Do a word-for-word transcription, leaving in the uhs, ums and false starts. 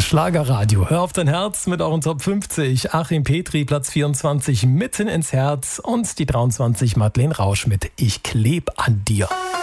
Schlagerradio. Hör auf dein Herz mit euren Top fünfzig. Achim Petri, Platz vierundzwanzig, mitten ins Herz. Und die dreiundzwanzig, Madeleine Rausch mit Ich kleb an dir.